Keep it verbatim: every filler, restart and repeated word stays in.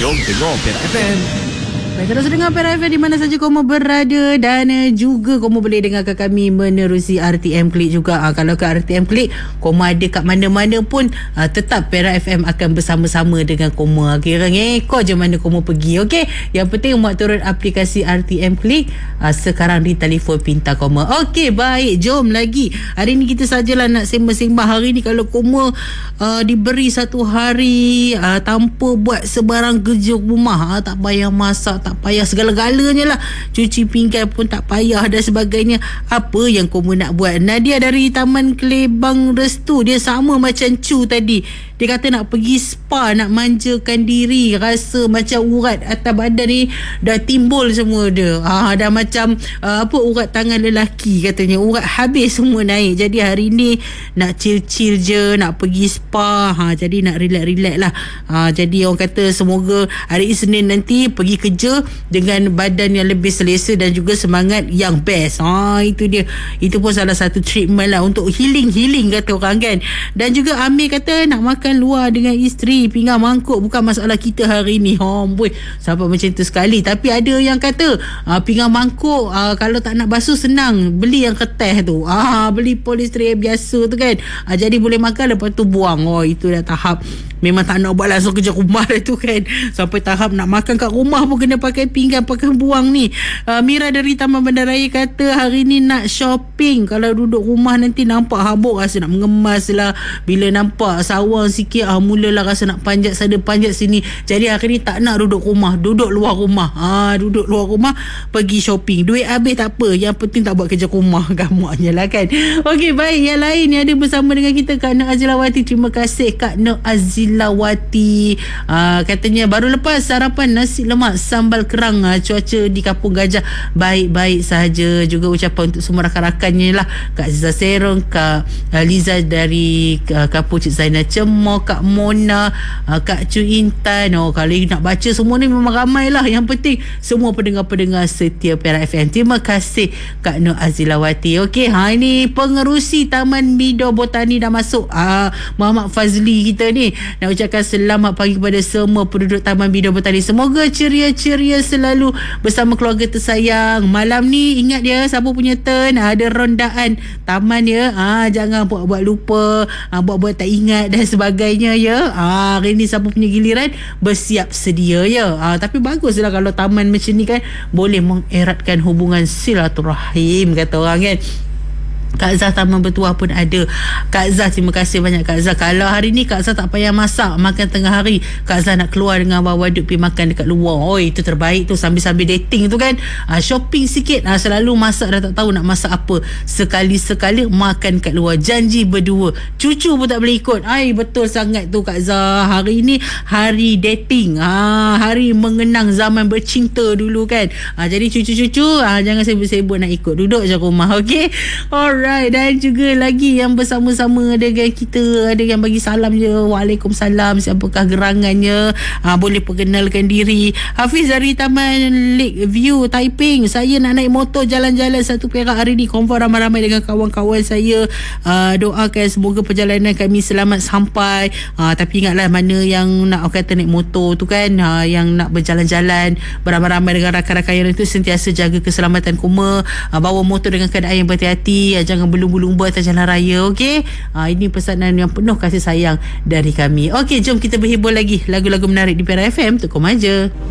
Jom tengok Perak F M. Baik, terus dengar Perak F M di mana saja kamu berada, dan uh, juga kamu boleh dengarkan kami menerusi R T M Klik juga. Uh, kalau ke R T M Klik, kamu ada kat mana-mana pun, uh, tetap Perak F M akan bersama-sama dengan kamu. Kira ngekor je mana kamu pergi, okey? Yang penting muat turun aplikasi R T M Klik uh, sekarang di telefon pintar kamu. Okey, baik, jom lagi. Hari ni kita sajalah nak sembang-sembang. Hari ni kalau kamu uh, diberi satu hari uh, tanpa buat sebarang kerja rumah, uh, tak payah masak, tak payah segala-galanya lah, cuci pinggan pun tak payah dan sebagainya, apa yang kamu nak buat? Nadia dari Taman Kelebang Restu, dia sama macam Cu tadi. Dia kata nak pergi spa, nak manjakan diri, rasa macam urat atas badan ni dah timbul semua dia. Ah, dah macam uh, apa urat tangan lelaki katanya, urat habis semua naik. Jadi hari ni nak chill-chill je, nak pergi spa. Ha, jadi nak relax-relax lah. Ha, jadi orang kata semoga hari Isnin nanti pergi kerja dengan badan yang lebih selesa dan juga semangat yang best. Ha, itu dia. Itu pun salah satu treatment lah untuk healing-healing kata orang kan. Dan juga Amir kata nak makan luar dengan isteri, pinggan mangkuk bukan masalah kita hari ni. Ha, boy, sampai macam tu sekali. Tapi ada yang kata uh, pinggan mangkuk uh, kalau tak nak basuh senang, beli yang kertas tu. Ah, beli polister biasa tu kan. Uh, jadi boleh makan lepas tu buang. Oh, itu dah tahap memang tak nak buat langsung kerja rumah dah tu kan. Sampai tahap nak makan kat rumah pun kena pakai pinggan, pakai buang ni. Uh, Mira dari Taman Bandaraya kata hari ni nak shopping. Kalau duduk rumah nanti nampak habuk, rasa nak mengemas lah. Bila nampak sawang sikit, ah, mulalah rasa nak panjat sana panjat sini. Jadi hari ni tak nak duduk rumah, duduk luar rumah. Ah, duduk luar rumah, pergi shopping. Duit habis tak apa, yang penting tak buat kerja rumah. Gamuaknya lah kan. Okey, baik, yang lain yang ada bersama dengan kita Kak Nur Azilawati. Terima kasih Kak Nur Azilawati. Ah, katanya baru lepas sarapan nasi lemak sambal kerang. Ah, cuaca di Kampung Gajah baik-baik sahaja. Juga ucapan untuk semua rakan-rakannya lah, Kak Ziza Serong, Kak uh, Liza dari uh, Kampung Cik Zainal Cemor, Kak Mona, uh, Kak Cu Intan. Oh, kalau nak baca semua ni memang ramai lah. Yang penting semua pendengar-pendengar setia Perak F M. Terima kasih Kak Nur Azilawati. Okey, ha, ini pengerusi Taman Mido Botani dah masuk. Ah, Muhammad Fazli kita ni nak ucapkan selamat pagi kepada semua penduduk Taman Mido Botani. Semoga ceria-ceria selalu bersama keluarga tersayang. Malam ni ingat dia, siapa punya turn ada rondaan taman ya. Ah, jangan buat-buat lupa, ah, buat-buat tak ingat dan sebagainya ya. Ah, hari ni siapa punya giliran bersiap sedia ya. Ah, tapi baguslah kalau taman macam ni kan, boleh mengeratkan hubungan silaturahim kata orang kan. Kak Zah Taman Bertuah pun ada. Kak Zah, terima kasih banyak Kak Zah. Kalau hari ni Kak Zah tak payah masak, makan tengah hari, Kak Zah nak keluar dengan bawa duit pergi makan dekat luar. Oh, itu terbaik tu, sambil-sambil dating tu kan. Ha, shopping sikit. Ha, selalu masak dah tak tahu nak masak apa. Sekali-sekali makan kat luar. Janji berdua. Cucu pun tak boleh ikut. Ay, betul sangat tu Kak Zah. Hari ni hari dating. Ha, hari mengenang zaman bercinta dulu kan. Ha, jadi cucu-cucu ha, jangan sibuk-sibuk nak ikut. Duduk je rumah. Okay. Alright. Alright, dan juga lagi yang bersama-sama dengan kita, ada yang bagi salam je, Waalaikumsalam, siapakah gerangannya, ha, boleh perkenalkan diri. Hafiz dari Taman Lake View Taiping, saya nak naik motor jalan-jalan satu Perak hari ni, confirm ramai-ramai dengan kawan-kawan saya. uh, doakan semoga perjalanan kami selamat sampai. uh, tapi ingatlah, mana yang nak kata naik motor tu kan, uh, yang nak berjalan-jalan beramai-ramai dengan rakan-rakan yang itu, sentiasa jaga keselamatan kuma, uh, bawa motor dengan keadaan yang berhati-hati, jangan belum-belum atas jalan raya. Okey, ha, ini pesanan yang penuh kasih sayang dari kami. Okey, jom kita berhibur lagi lagu-lagu menarik di Perak F M. Tukum aja.